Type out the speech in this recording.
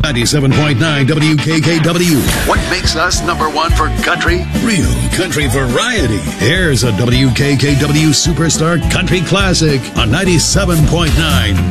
97.9 WKKW. What makes us number one for country? Real country variety. Here's a WKKW Superstar Country Classic on 97.9